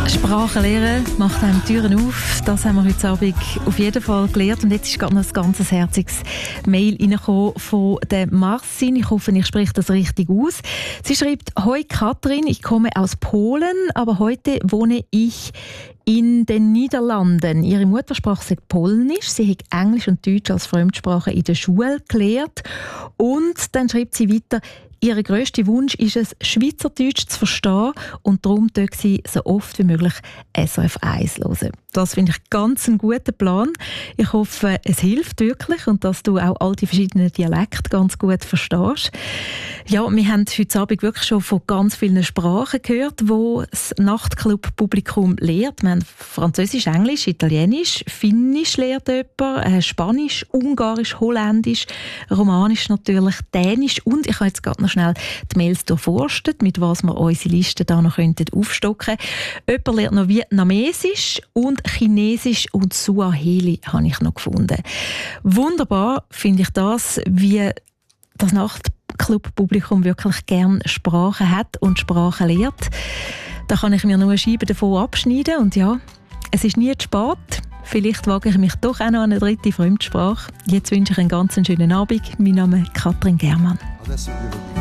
Sprachen lernen macht einem Türen auf. Das haben wir heute Abend auf jeden Fall gelernt. Und jetzt ist gerade noch ein ganz herziges Mail reingekommen von der Marcin. Ich hoffe, ich spreche das richtig aus. Sie schreibt: Hoi Katrin, ich komme aus Polen, aber heute wohne ich in den Niederlanden. Ihre Muttersprache ist Polnisch. Sie hat Englisch und Deutsch als Fremdsprache in der Schule gelernt. Und dann schreibt sie weiter: Ihr grösster Wunsch ist es, Schweizerdeutsch zu verstehen, und darum tut sie so oft wie möglich SRF 1 hören. Das finde ich ganz einen guten Plan. Ich hoffe, es hilft wirklich und dass du auch all die verschiedenen Dialekte ganz gut verstehst. Ja, wir haben heute Abend wirklich schon von ganz vielen Sprachen gehört, die das Nachtclub-Publikum lehrt. Wir haben Französisch, Englisch, Italienisch, Finnisch lehrt jemand, Spanisch, Ungarisch, Holländisch, Romanisch natürlich, Dänisch und ich habe jetzt gerade noch schnell die Mails durchforstet, mit was wir unsere Liste da noch aufstocken könnten. Jemand lernt noch Vietnamesisch und Chinesisch und Suaheli habe ich noch gefunden. Wunderbar finde ich das, wie das Nachtclub-Publikum wirklich gerne Sprachen hat und Sprachen lehrt. Da kann ich mir nur eine Scheibe davon abschneiden und ja, es ist nie zu spät. Vielleicht wage ich mich doch auch noch an eine dritte Fremdsprache. Jetzt wünsche ich einen ganz schönen Abend. Mein Name ist Katrin Germann.